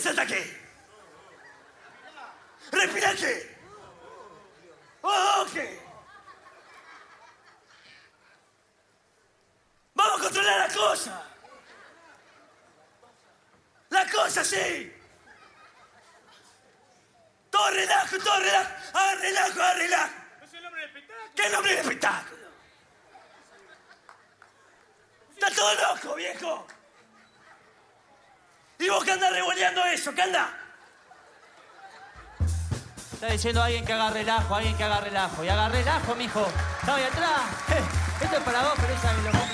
Concéntrate. Respirate. Ok. Vamos a controlar la cosa. La cosa, sí. Todo relajo, todo relajo. Ah, relajo, ah, relajo. ¿Es el nombre del espectáculo? ¿Qué nombre de espectáculo? Está todo loco, viejo. ¿Y vos qué andás revoleando eso? ¿Qué andás? Está diciendo alguien que haga relajo, alguien que haga relajo. Y haga relajo, mijo. Está ahí atrás. Esto es para vos, pero esa que lo